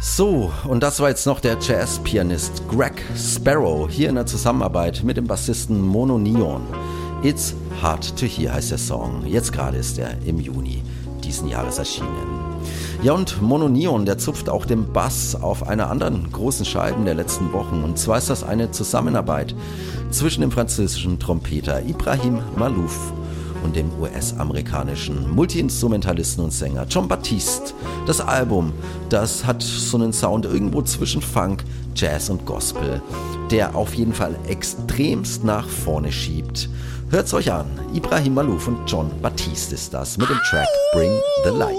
So, und das war jetzt noch der Jazz-Pianist Greg Sparrow, hier in der Zusammenarbeit mit dem Bassisten Mono Neon. It's Hard to Hear heißt der Song. Jetzt gerade ist er im Juni diesen Jahres erschienen. Ja, und Mono Neon, der zupft auch den Bass auf einer anderen großen Scheibe der letzten Wochen. Und zwar ist das eine Zusammenarbeit zwischen dem französischen Trompeter Ibrahim Malouf und dem US-amerikanischen Multiinstrumentalisten und Sänger Jon Batiste. Das Album, das hat so einen Sound irgendwo zwischen Funk, Jazz und Gospel, der auf jeden Fall extremst nach vorne schiebt. Hört's euch an, Ibrahim Malouf und Jon Batiste ist das mit dem Track Bring the Light.